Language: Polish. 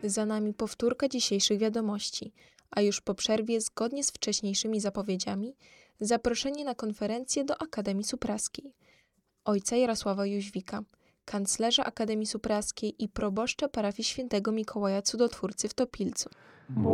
Za nami powtórka dzisiejszych wiadomości, a już po przerwie, zgodnie z wcześniejszymi zapowiedziami, zaproszenie na konferencję do Akademii Supraskiej. Ojca Jarosława Jóźwika, kanclerza Akademii Supraskiej i proboszcza parafii Świętego Mikołaja Cudotwórcy w Topilcu.